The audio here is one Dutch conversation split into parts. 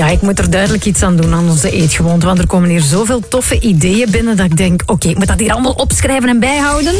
Ja, ik moet er duidelijk iets aan doen aan onze eetgewoonte. Want er komen hier zoveel toffe ideeën binnen dat ik denk, oké, ik moet dat hier allemaal opschrijven en bijhouden.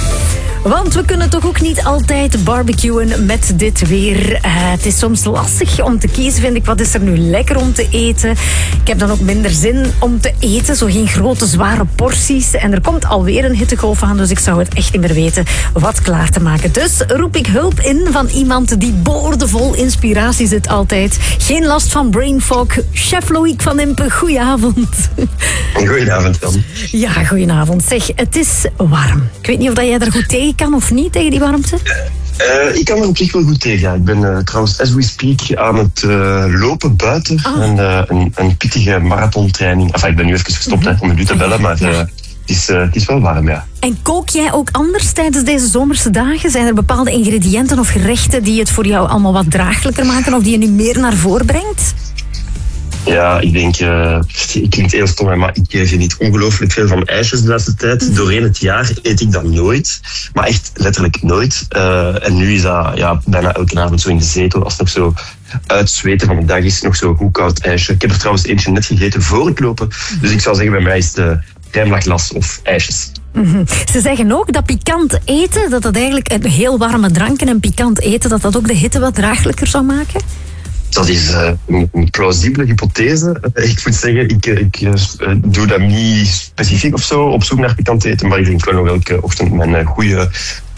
Want we kunnen toch ook niet altijd barbecuen met dit weer. Het is soms lastig om te kiezen, vind ik. Wat is er nu lekker om te eten? Ik heb dan ook minder zin om te eten. Zo geen grote, zware porties. En er komt alweer een hittegolf aan, dus ik zou het echt niet meer weten wat klaar te maken. Dus roep ik hulp in van iemand die boordevol inspiratie zit altijd. Geen last van brain fog. Chef Loïc van Impe, goedenavond. Goedenavond, Jan. Ja, goedenavond. Zeg, het is warm. Ik weet niet of jij er goed tegen kan of niet, tegen die warmte? Ik kan er op zich wel goed tegen. Ik ben trouwens, as we speak, aan het lopen buiten. Een pittige marathontraining. Enfin, ik ben nu even gestopt om met u te bellen, maar het is wel warm, ja. En kook jij ook anders tijdens deze zomerse dagen? Zijn er bepaalde ingrediënten of gerechten die het voor jou allemaal wat draaglijker maken of die je nu meer naar voren brengt? Ja, ik denk, het klinkt heel stom, maar ik geniet ongelooflijk veel van ijsjes de laatste tijd. Doorheen het jaar eet ik dat nooit, maar echt letterlijk nooit. En nu is dat bijna elke avond zo in de zetel, als het nog zo uitzweten van de dag is, nog zo goed koud ijsje. Ik heb er trouwens eentje net gegeten voor het lopen, dus ik zou zeggen bij mij is het crème of ijsjes. Mm-hmm. Ze zeggen ook dat pikant eten, dat eigenlijk een heel warme drank en een pikant eten, dat ook de hitte wat draaglijker zou maken? Dat is een plausibele hypothese. Ik moet zeggen, ik doe dat niet specifiek of zo op zoek naar pikant eten, maar ik drink wel nog elke ochtend mijn goede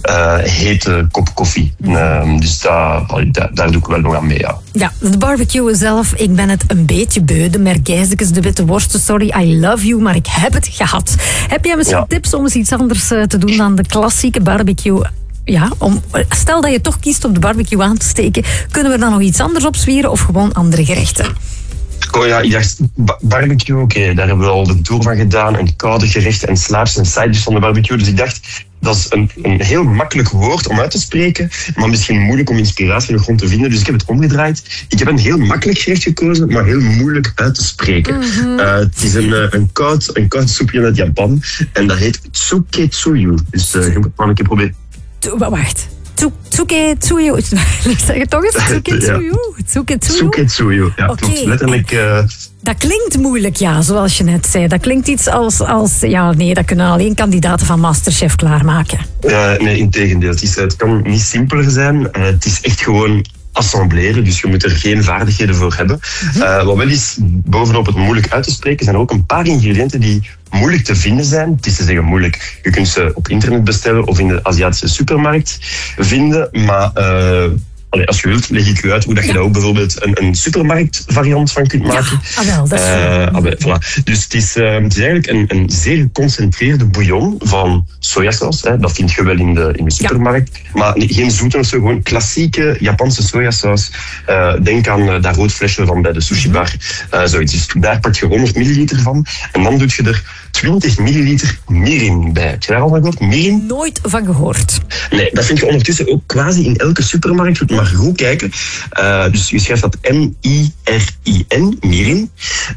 hete kop koffie. Dus daar doe ik wel nog aan mee, ja. Ja, de barbecue zelf, ik ben het een beetje beu. De merguezekes, de witte worsten, sorry, I love you, maar ik heb het gehad. Heb jij misschien tips om eens iets anders te doen dan de klassieke barbecue? Ja, stel dat je toch kiest om de barbecue aan te steken, kunnen we dan nog iets anders opzwieren of gewoon andere gerechten? Oh ja, ik dacht, barbecue, oké, daar hebben we al de tour van gedaan. En koude gerechten en slaaps en sides van de barbecue. Dus ik dacht, dat is een heel makkelijk woord om uit te spreken, maar misschien moeilijk om inspiratie nog rond te vinden. Dus ik heb het omgedraaid. Ik heb een heel makkelijk gerecht gekozen, maar heel moeilijk uit te spreken. Mm-hmm. Het is een koud soepje uit Japan. En dat heet tsuketsuyu. Dus je moet het maar een keer proberen. Wacht. Tsuketsuyu. Zeg het toch eens? Tsuketsuyu. Tsuketsuyu, ja, klopt. Letterlijk. Dat klinkt moeilijk, ja, zoals je net zei. Dat klinkt iets als ja, nee, dat kunnen alleen kandidaten van Masterchef klaarmaken. Nee, integendeel. Het kan niet simpeler zijn. Het is echt gewoon assembleren, dus je moet er geen vaardigheden voor hebben. Wat wel is, bovenop het moeilijk uit te spreken, zijn er ook een paar ingrediënten die moeilijk te vinden zijn. Het is te zeggen moeilijk. Je kunt ze op internet bestellen of in de Aziatische supermarkt vinden, maar als je wilt, leg ik u uit hoe dat je daar ook bijvoorbeeld een supermarktvariant van kunt maken. Ja, wel, dat is voilà. Dus het is eigenlijk een zeer geconcentreerde bouillon van sojasaus. Dat vind je wel in de supermarkt. Ja. Maar geen zoete of zo, gewoon klassieke Japanse sojasaus. Denk aan dat rood flesje van bij de sushi bar. Zoiets. Dus daar pak je 100 milliliter van. En dan doe je er 20 milliliter mirin bij. Heb je daar al van gehoord? Mirin? Nooit van gehoord. Nee, dat vind je ondertussen ook quasi in elke supermarkt. Maar goed kijken. Dus je schrijft dat M-I-R-I-N, mirin.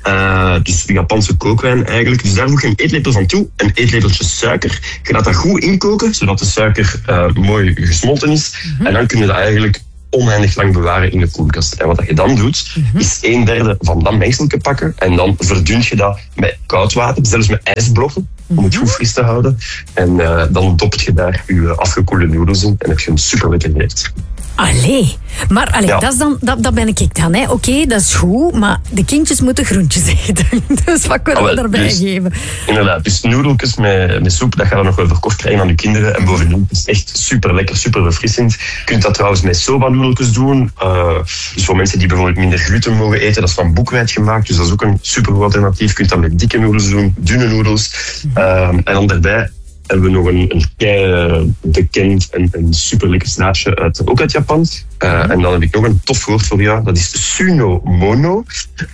Dus Japanse kookwijn eigenlijk. Dus daar voeg je een eetlepel van toe. Een eetlepeltje suiker. Je laat dat goed inkoken, zodat de suiker mooi gesmolten is. Mm-hmm. En dan kun je dat eigenlijk oneindig lang bewaren in de koelkast. En wat je dan doet, is 1/3 van dat mengselke pakken. En dan verdunt je dat met koud water, zelfs met ijsblokken, om het goed fris te houden. En dan dopt je daar je afgekoelde noedels in. En heb je een super lekker gerecht. Allee, ja. Dat is dan, dat ben ik dan. Oké, dat is goed, maar de kindjes moeten groentjes eten. Dus wat kunnen we daarbij geven? Inderdaad, dus noedeltjes met soep, dat gaat dan nog wel verkocht krijgen aan de kinderen. En bovendien is het echt super lekker, super verfrissend. Je kunt dat trouwens met soba-noedeltjes doen. Dus voor mensen die bijvoorbeeld minder gluten mogen eten, dat is van boekweit gemaakt. Dus dat is ook een super goed alternatief. Je kunt dat met dikke noedels doen, dunne noedels. En dan daarbij hebben we nog een kei bekend en een super lekker snaapje ook uit Japan. En dan heb ik nog een tof woord voor jou. Dat is sunomono.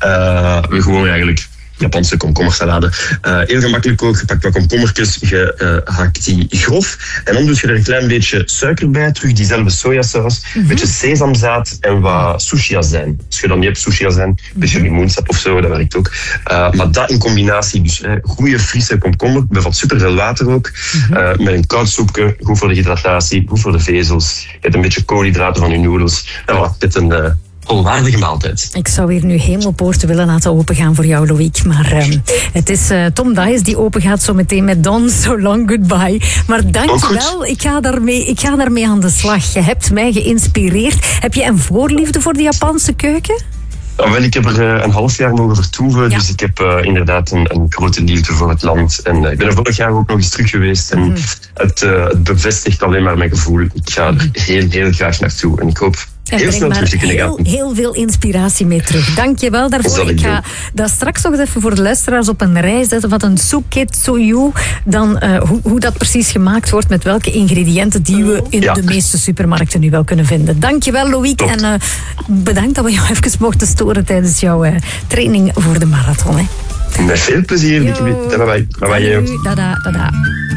Gewoon eigenlijk Japanse komkommersalade. Heel gemakkelijk ook. Je pakt wat komkommertjes, je hakt die grof. En dan doe je er een klein beetje suiker bij. Terug diezelfde sojasaus. Een beetje sesamzaad en wat sushi-azijn. Als je dan niet hebt sushi-azijn, een beetje limoensap of zo, dat werkt ook. Maar dat in combinatie, dus goede frisse komkommer, bevat superveel water ook. Met een koud soepje, goed voor de hydratatie, goed voor de vezels. Je hebt een beetje koolhydraten van je noedels. En voilà, dit een volwaardige maaltijd. Ik zou hier nu hemelpoorten willen laten opengaan voor jou, Loïc. Maar het is Tom Dice die opengaat zo meteen met Don So Long Goodbye. Maar dankjewel, ik ga daarmee aan de slag. Je hebt mij geïnspireerd. Heb je een voorliefde voor de Japanse keuken? Wel, ik heb er een half jaar mogen vertoeven, dus ik heb inderdaad een grote liefde voor het land. En ik ben er vorig jaar ook nog eens terug geweest en het bevestigt alleen maar mijn gevoel. Ik ga er heel graag naartoe en ik hoop heel snel terug te kunnen gaan. Heel veel inspiratie mee terug. Dank je wel daarvoor. Ik ga dat straks nog even voor de luisteraars op een rij zetten. Wat een suketsuyu, dan hoe dat precies gemaakt wordt, met welke ingrediënten die we in de meeste supermarkten nu wel kunnen vinden. Dank je wel, Loïc. En bedankt dat we jou even mochten storen tijdens jouw training voor de marathon. Hè. Met veel plezier. Bye bye. Dada.